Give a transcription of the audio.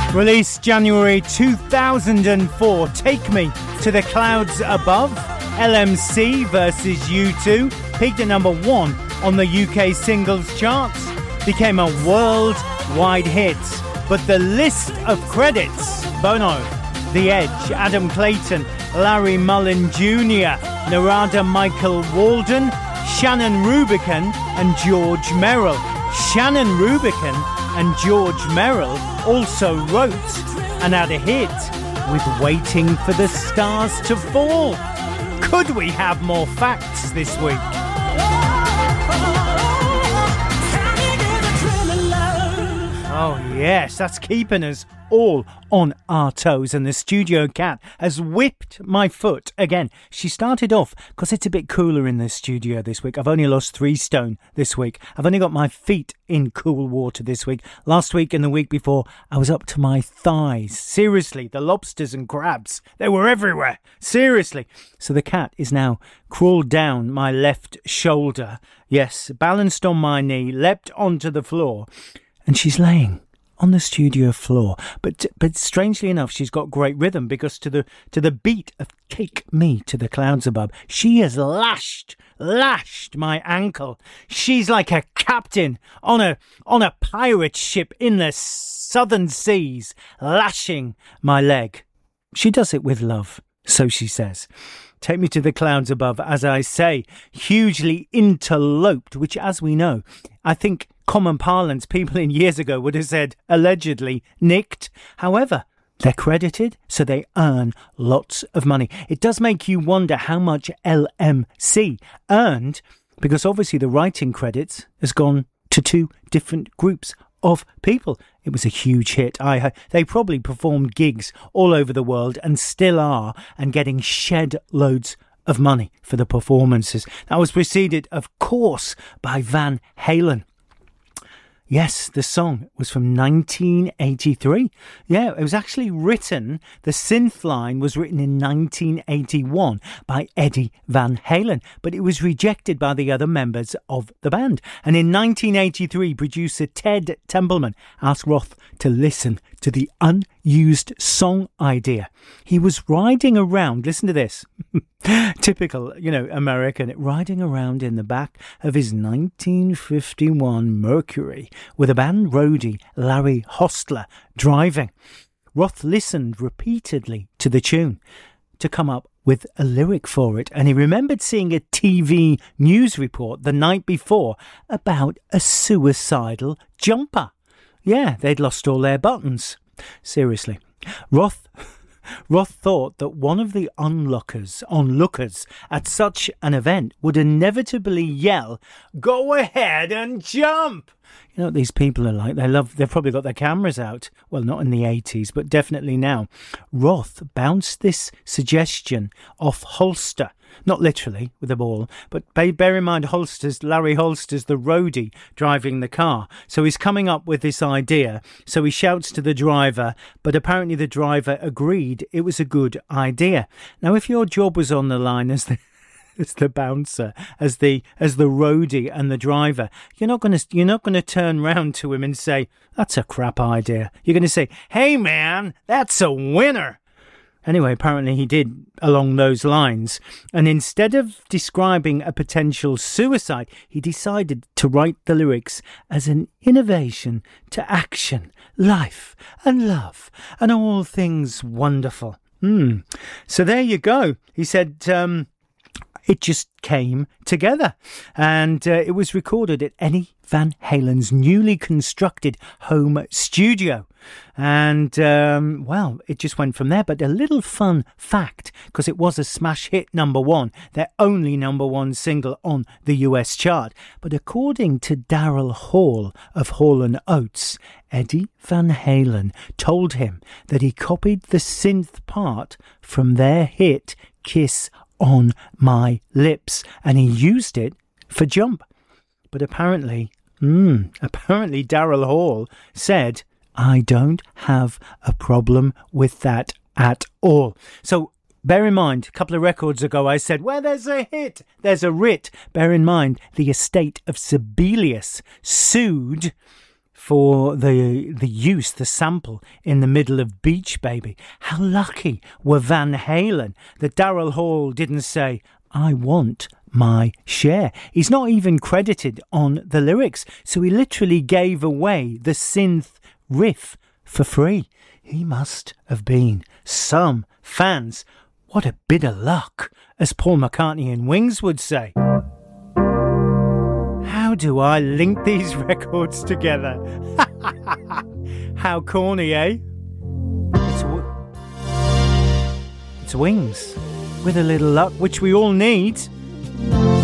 Released January 2004, Take Me to the Clouds Above. LMC versus U2 peaked at number 1 on the UK singles charts. Became a worldwide hit. But the list of credits: Bono, The Edge, Adam Clayton, Larry Mullen Jr., Narada Michael Walden, Shannon Rubicon and George Merrill. Shannon Rubicon and George Merrill also wrote and had a hit with Waiting for the Stars to Fall. Could we have more facts this week? Oh yes, that's keeping us all on our toes, and the studio cat has whipped my foot again. She started off, because it's a bit cooler in the studio this week. I've only lost 3 stone this week. I've only got my feet in cool water this week. Last week and the week before, I was up to my thighs. Seriously, the lobsters and crabs, they were everywhere. Seriously. So the cat is now crawled down my left shoulder. Yes, balanced on my knee, leapt onto the floor, and she's laying on the studio floor, but strangely enough, she's got great rhythm, because to the beat of "Take Me to the Clouds Above," she has lashed my ankle. She's like a captain on a pirate ship in the southern seas, lashing my leg. She does it with love, so she says. Take Me to the Clouds Above, as I say, hugely interloped, which, as we know, I think common parlance, people in years ago would have said allegedly nicked. However, they're credited, so they earn lots of money. It does make you wonder how much LMC earned, because obviously the writing credits has gone to 2 different groups of people. It was a huge hit. They probably performed gigs all over the world and still are, and getting shed loads of money for the performances. That was preceded, of course, by Van Halen. Yes, the song was from 1983. Yeah, it was actually written, the synth line was written in 1981 by Eddie Van Halen, but it was rejected by the other members of the band. And in 1983, producer Ted Templeman asked Roth to listen to the unused song idea. He was riding around, listen to this, typical, American, riding around in the back of his 1951 Mercury with a band roadie, Larry Hostler, driving. Roth listened repeatedly to the tune to come up with a lyric for it, and he remembered seeing a TV news report the night before about a suicidal jumper. Yeah, they'd lost all their buttons. Seriously. Roth thought that one of the onlookers at such an event would inevitably yell, "Go ahead and jump!" You know what these people are like? They've probably got their cameras out. Well, not in the 80s, but definitely now. Roth bounced this suggestion off Holster. Not literally with a ball, but bear in mind Larry Holster's the roadie driving the car. So he's coming up with this idea. So he shouts to the driver, but apparently the driver agreed it was a good idea. Now, if your job was on the line as the bouncer, as the roadie and the driver, you're not going to turn round to him and say, "That's a crap idea." You're going to say, "Hey man, that's a winner." Anyway, apparently he did along those lines. And instead of describing a potential suicide, he decided to write the lyrics as an innovation to action, life and love and all things wonderful. So there you go. He said, it just came together, and it was recorded at Eddie Van Halen's newly constructed home studio. And, it just went from there. But a little fun fact, because it was a smash hit #1, their only #1 single on the US chart. But according to Daryl Hall of Hall & Oates, Eddie Van Halen told him that he copied the synth part from their hit Kiss on My Lips, and he used it for Jump. But apparently Daryl Hall said, "I don't have a problem with that at all." So bear in mind, a couple of records ago I said, where there's a hit, there's a writ. Bear in mind, the estate of Sibelius sued for the use, the sample in the middle of Beach Baby. How lucky were Van Halen that Daryl Hall didn't say, I want my share. He's not even credited on the lyrics, so he literally gave away the synth riff for free. He must have been some fans. What a bit of luck, as Paul McCartney and Wings would say. How do I link these records together? How corny, eh? It's Wings, with a little luck, which we all need.